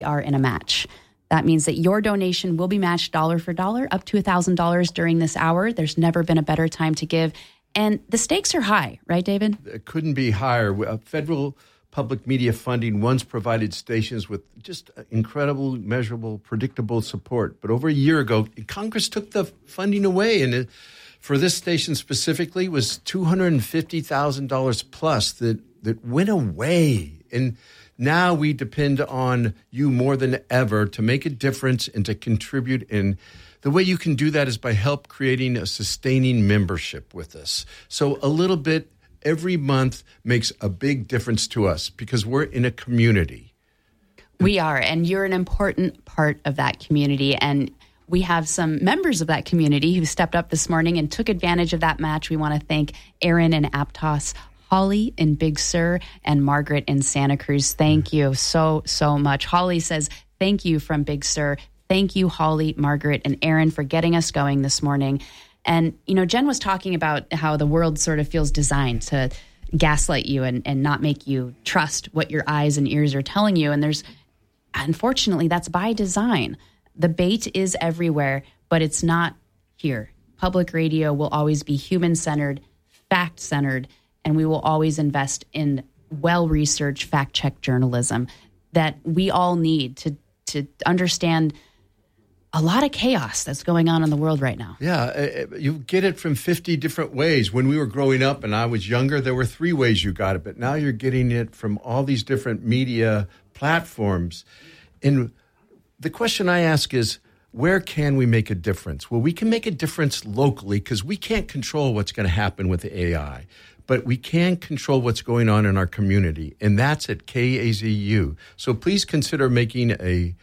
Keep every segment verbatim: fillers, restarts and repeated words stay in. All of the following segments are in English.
are in a match. That means that your donation will be matched dollar for dollar up to one thousand dollars during this hour. There's never been a better time to give. And the stakes are high, right, David? It couldn't be higher. Federal public media funding once provided stations with just incredible, measurable, predictable support. But over a year ago, Congress took the funding away. And it, for this station specifically, was two hundred fifty thousand dollars plus that, that went away. And now we depend on you more than ever to make a difference and to contribute. And the way you can do that is by help creating a sustaining membership with us. So a little bit every month makes a big difference to us because we're in a community. We are, and you're an important part of that community. And we have some members of that community who stepped up this morning and took advantage of that match. We want to thank Aaron in Aptos, Holly in Big Sur, and Margaret in Santa Cruz. Thank you so, so much. Holly says, thank you from Big Sur. Thank you, Holly, Margaret, and Aaron for getting us going this morning. And, you know, Jen was talking about how the world sort of feels designed to gaslight you and, and not make you trust what your eyes and ears are telling you. And there's, unfortunately, that's by design. The bait is everywhere, but it's not here. Public radio will always be human-centered, fact-centered, and we will always invest in well-researched, fact-checked journalism that we all need to to understand a lot of chaos that's going on in the world right now. Yeah, you get it from fifty different ways. When we were growing up and I was younger, there were three ways you got it, but now you're getting it from all these different media platforms. And the question I ask is, where can we make a difference? Well, we can make a difference locally because we can't control what's going to happen with the A I. But we can control what's going on in our community, and that's at K A Z U. So please consider making a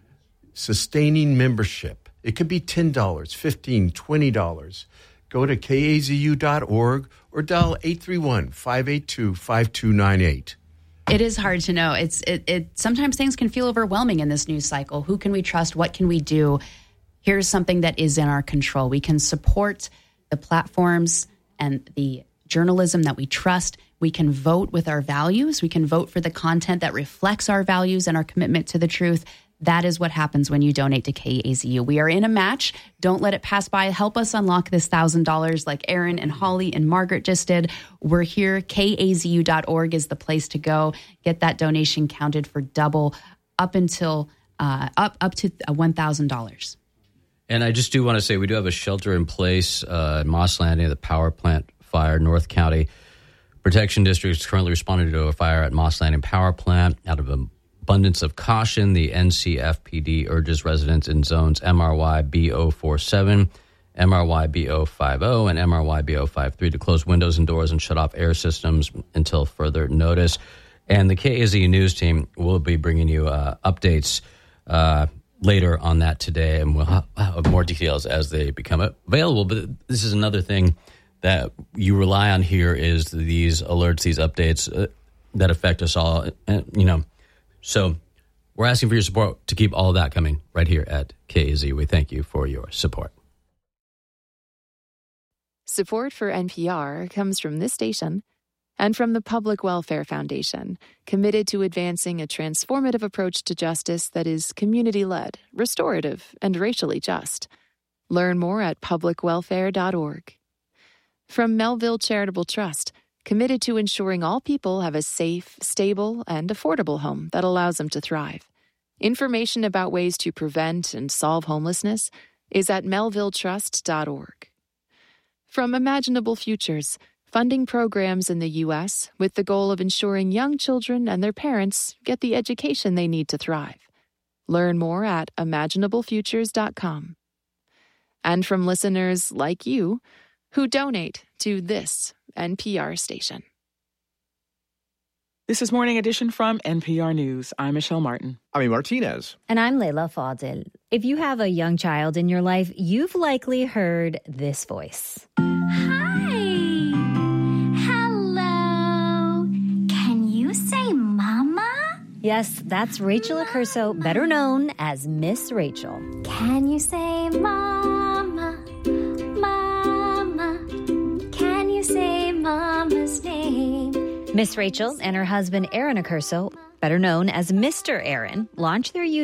sustaining membership. It could be ten dollars, fifteen dollars, twenty dollars. Go to K A Z U dot org or dial eight three one, five eight two, five two nine eight. It is hard to know. It's it, it sometimes things can feel overwhelming in this news cycle. Who can we trust? What can we do? Here's something that is in our control. We can support the platforms and the journalism that we trust. We can vote with our values. We can vote for the content that reflects our values and our commitment to the truth. That is what happens when you donate to K A Z U. We are in a match. Don't let it pass by. Help us unlock this one thousand dollars like Aaron and Holly and Margaret just did. We're here. K A Z U dot org is the place to go. Get that donation counted for double up until uh, up, up to one thousand dollars. And I just do want to say we do have a shelter in place uh, in Moss Landing, the power plant fire, North County Protection District is currently responding to a fire at Moss Landing Power Plant. Out of abundance of caution, the N C F P D urges residents in zones M R Y B zero four seven, M R Y B zero five zero, and M R Y B zero five three to close windows and doors and shut off air systems until further notice. And the K A Z News team will be bringing you uh, updates uh, later on that today, and we'll have more details as they become available. But this is another thing that you rely on here is these alerts, these updates uh, that affect us all, uh, you know. So we're asking for your support to keep all of that coming right here at K A Z. We thank you for your support. Support for N P R comes from this station and from the Public Welfare Foundation, committed to advancing a transformative approach to justice that is community-led, restorative, and racially just. Learn more at public welfare dot org. From Melville Charitable Trust, committed to ensuring all people have a safe, stable, and affordable home that allows them to thrive. Information about ways to prevent and solve homelessness is at melville trust dot org. From Imaginable Futures, funding programs in the U S with the goal of ensuring young children and their parents get the education they need to thrive. Learn more at imaginable futures dot com. And from listeners like you who donate to this N P R station. This is Morning Edition from N P R News. I'm Michelle Martin. I'm Martinez. And I'm Layla Fadil. If you have a young child in your life, you've likely heard this voice. Hi. Hello. Can you say mama? Yes, that's Rachel Accurso, better known as Miss Rachel. Can you say mama? Mama. Can you say mama's name? Miss Rachel and her husband Aaron Accurso, better known as Mister Aaron, launched their